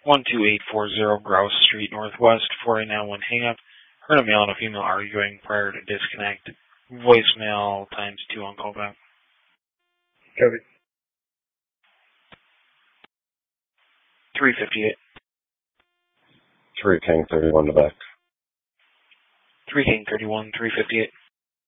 12840 Grouse Street Northwest, 4891 hang up. Heard a male and a female arguing prior to disconnect. Voicemail times 2 on callback. Copy. 358. 3 King 31 to back. 3 King 31, 358.